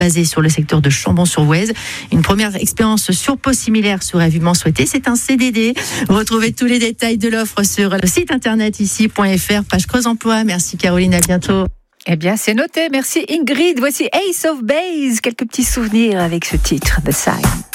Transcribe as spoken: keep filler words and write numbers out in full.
basé sur le secteur de Chambon-sur-Voueize. Une première expérience sur poste similaire serait vivement souhaitée. C'est un C D D. Retrouvez tous les détails de l'offre sur le site internet ici point f r, page Creuse Emploi. Merci Caroline, à bientôt. Eh bien, c'est noté. Merci Ingrid. Voici Ace of Base. Quelques petits souvenirs avec ce titre, The Sign.